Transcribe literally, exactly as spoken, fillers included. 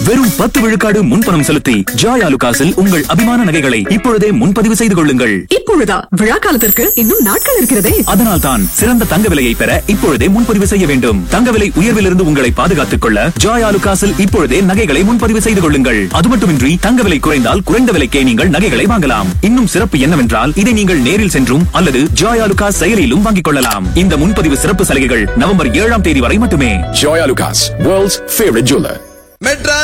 வெறும் பத்து விழுக்காடு முன்பணம் செலுத்தி ஜாய் ஆலுகாஸில் உங்கள் அபிமான நகைகளை இப்பொழுதே முன்பதிவு செய்து கொள்ளுங்கள். இப்பொழுதா? விழா காலத்திற்கு இன்னும் நாட்கள் இருக்கிறதே. அதனால் தான் சிறந்த தங்க விலையை பெற இப்பொழுதே முன்பதிவு செய்ய வேண்டும். தங்க விலை உயர்விலிருந்து உங்களை பாதுகாத்துக் கொள்ள ஜாய் ஆலுகாஸில் இப்பொழுதே நகைகளை முன்பதிவு செய்து கொள்ளுங்கள். அது மட்டுமின்றி தங்க விலை குறைந்தால் குறைந்த விலைக்கே நீங்கள் நகைகளை வாங்கலாம். இன்னும் சிறப்பு என்னவென்றால் இதை நீங்கள் நேரில் சென்றும் அல்லது ஜாய் ஆலுகாஸ் செயலியிலும் வாங்கிக் கொள்ளலாம். இந்த முன்பதிவு சிறப்பு சலுகைகள் நவம்பர் ஏழாம் தேதி வரை மட்டுமே. Joy Alucas, world's favorite jeweler.